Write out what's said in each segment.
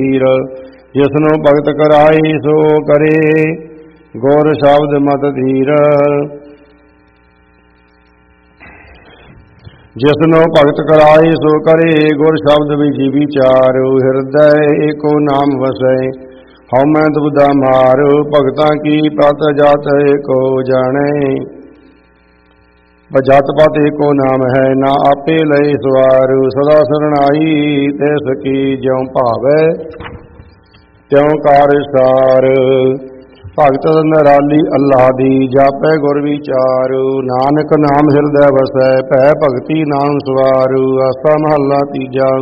ਧੀਰ। ਜਿਸਨੂੰ ਭਗਤ ਕਰਾਈ ਸੋ ਕਰੇ, ਗੁਰ ਸ਼ਬਦ ਮਤ ਧੀਰ। ਜਿਸਨੂੰ ਭਗਤ ਕਰਾਈ ਸੋ ਕਰੇ, ਗੁਰ ਸ਼ਬਦ ਵਿਚੀ ਵਿਚਾਰ। ਹਿਰਦੈ ਏਕੋ ਨਾਮ ਵਸੈ, ਹਉਮੈ ਦੁਬਿਧਾ ਮਾਰ। ਭਗਤਾਂ ਕੀ ਪਤ ਜਾਤ ਏਕੋ ਜਾਣੈ, ਜਾਤ ਪਾਤ ਏਕੋ ਨਾਮ ਹੈ, ਨਾ ਆਪੇ ਲਏ ਸਵਾਰ। ਸਦਾ ਸਰਣਾਈ ਤਿਸ ਕੀ, ਜਿਉ ਭਾਵੈ ਤਿਉ ਕਾਰ ਸਾਰ। ਭਗਤ ਨਿਰਾਲੀ ਅੱਲਾਹ ਦੀ, ਜਾਪੈ ਗੁਰ ਵਿਚਾਰ। ਨਾਨਕ ਨਾਮ ਹਿਰਦੈ ਵਸੈ, ਭੈ ਭਗਤੀ ਨਾਮ ਸਵਾਰ। ਆਸਾ ਮਹੱਲਾ ਤੀਜਾ।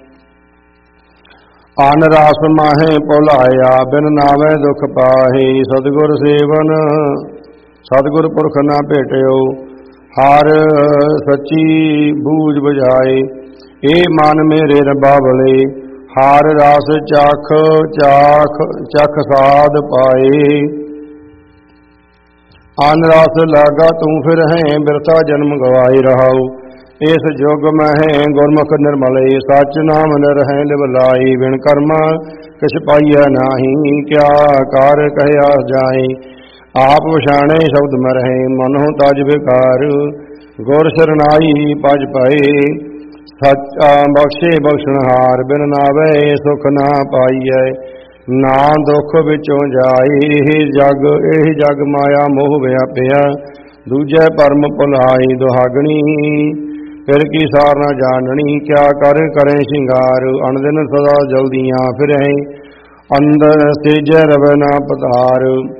ਅਨ ਰਾਸ ਮਾਹੇ ਭੁਲਾਇਆ, ਬਿਨ ਨਾਵੈ ਦੁਖ ਪਾਹੇ। ਸਤਿਗੁਰ ਸੇਵਨ ਸਤਿਗੁਰ ਪੁਰਖ ਨਾ ਭੇਟਿਓ, ਹਰ ਸੱਚੀ ਬੂਝ ਬੁਝਾਏ। ਇਹ ਮਨ ਮੇਰੇ ਬਾਬਲੇ, ਹਰ ਰਸ ਚਖ ਚਖ ਸਾਧ ਪਾਏ। ਅਨ ਰਸ ਲਾਗਾ ਤੂੰ ਫਿਰ ਹੈ, ਬਿਰਥਾ ਜਨਮ ਗਵਾਈ ਰਹਾਉ। ਇਸ ਯੁਗ ਮਹਿ ਗੁਰਮੁਖ ਨਿਰਮਲੇ, ਸਚ ਨਾਮ ਨਿਰਹਿ ਲਿਵ ਲਾਈ। ਬਿਨ ਕਰਮਾ ਕਿਛ ਪਾਈਐ ਨਾਹੀ, ਕਿਆ ਕਾਰ ਕਹਿਆ ਜਾਏ। ਆਪ ਵਛਾਣੇ ਸ਼ਬਦ ਮਰਹਿ, ਮਨਹੁ ਤਜ ਵਿਕਾਰ। ਗੁਰ ਸਰਨਾਈ ਪਜ ਪਏ, ਸੱਚਾ ਬਖਸ਼ੇ ਬਖਸ਼ਣਹਾਰ। ਬਿਨ ਨਾਵੈ ਸੁਖ ਨਾ ਪਾਈਐ, ਨਾ ਦੁਖ ਵਿੱਚੋਂ ਜਾਏ। ਇਹ ਜਗ ਮਾਇਆ ਮੋਹ ਵਿਆਪਿਆ, ਦੂਜੈ ਭਰਮ ਭੁਲਾਈ। ਦੁਹਾਗਣੀ ਫਿਰ ਕੀ ਸਾਰ ਨਾ ਜਾਣਨੀ, ਕਿਆ ਕਰ ਕਰੇ ਸ਼ਿੰਗਾਰ। ਅਣਦਿਨ ਸਦਾ ਜਲਦੀਆਂ ਫਿਰਹਿ, ਅੰਦਰ ਤੇਜੈ ਰਵੈ ਨਾ ਪਤਾਰ।